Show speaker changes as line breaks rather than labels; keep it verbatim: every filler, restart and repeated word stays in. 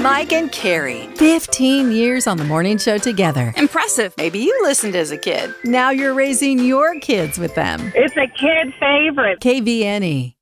Mike and Carrie.
fifteen years on the morning show together.
Impressive. Maybe you listened as a kid.
Now you're raising your kids with them.
It's a kid favorite.
K V N E.